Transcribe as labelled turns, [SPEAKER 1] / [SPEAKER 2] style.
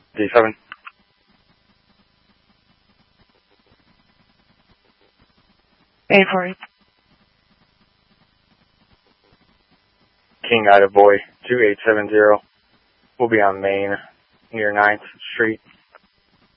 [SPEAKER 1] D7.
[SPEAKER 2] A48.
[SPEAKER 1] King Ida Boy 2870. We'll be on Main near 9th Street.